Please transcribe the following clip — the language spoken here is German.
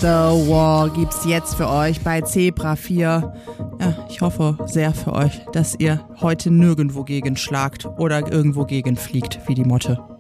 the Wall gibt's jetzt für euch bei Zebra 4. Ja, ich hoffe sehr für euch, dass ihr heute nirgendwo gegen schlagt oder irgendwo gegen fliegt wie die Motte.